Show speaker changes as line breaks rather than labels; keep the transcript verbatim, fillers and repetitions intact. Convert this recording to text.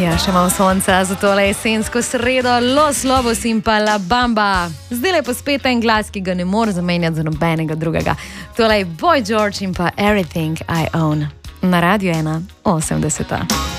Ja, še imam sonca za tole jesensko sredo, Los Lobos in pa La Bamba. Zdaj lepo spet en glas, ki ga ne more zamenjati za nobenega drugega. Tole je Boy George in pa Everything I Own. Na Radio ena osemdeseta.